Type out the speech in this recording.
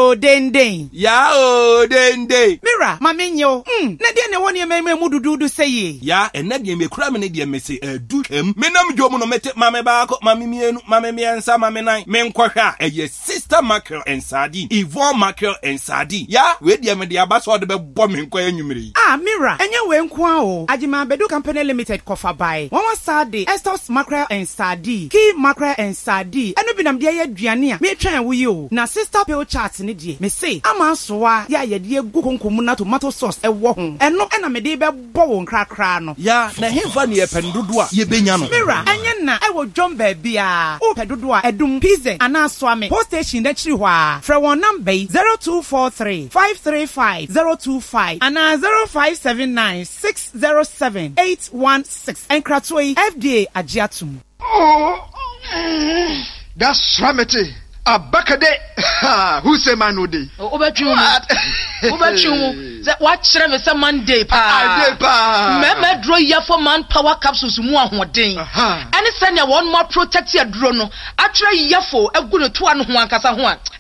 o dende. Ya o dende. Mira, mame nyo. Na dia ne woni ememe mu dududu seye. Ya, ena dia me kura me ne dia me se edu twam. Me nam dwomu no mete mame baako, mame mienu, mame miensa, mame nine. Me nkwahwa eye sister mackerel and sardine. Yvonne mackerel and sardine. Ya, we dia me dia ba so de be bɔ me nkwa anwumre. Ah, Mira, enye we nkwa o. Ajima Bedu Company Limited kofa buy. One Saturday, Estos mackerel and sardine. Key mackerel and sardine. Eno bi nam dia ye aduane a me twan wo yi o. Na sister pill chart ne die. Me say, ama soa ya ye de egu konkomu na tomato sauce ewo ho. Eno ena me de be bɔ wo nkrakra no. Ya, na hemfa ne yependodo a ye benya no. Mira, enye na ewo John baby a. O pedodo a edum pizza ana so ame. Post station da chiri hɔ a. Fra one number 0243 535 025 ana 0579 607 816. Enkratoi FDA agiatum. That's Ramete. Abakade. Who say manode? Obechu. What shall me some Monday pa? Remember draw ya for manpower capsules mu ahoden. Any send one more protect your drone. Actually ya for a good to one ho ankasa ho.